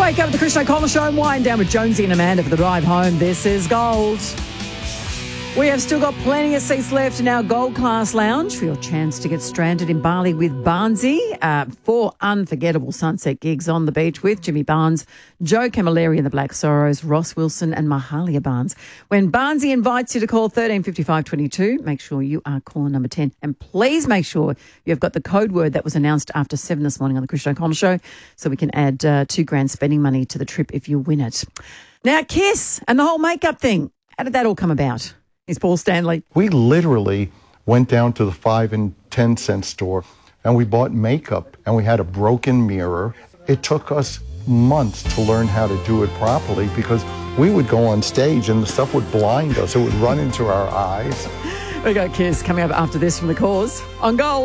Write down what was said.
Wake up with the Chris O'Connell Show and wind down with Jonesy and Amanda for the drive home. This is Gold. We have still got plenty of seats left in our Gold Class Lounge for your chance to get stranded in Bali with Barnesy. 4 unforgettable sunset gigs on the beach with Jimmy Barnes, Joe Camilleri and the Black Sorrows, Ross Wilson and Mahalia Barnes. When Barnesy invites you to call 135522, make sure you are caller number 10. And please make sure you've got the code word that was announced after 7 this morning on the Chris O'Connell Show so we can add $2,000 spending money to the trip if you win it. Now, Kiss and the whole makeup thing. How did that all come about? Is Paul Stanley. We literally went down to the 5 and 10 cent store and we bought makeup and we had a broken mirror. It took us months to learn how to do it properly because we would go on stage and the stuff would blind us. It would run into our eyes. We got Kiss coming up after this from The Cause on Gold.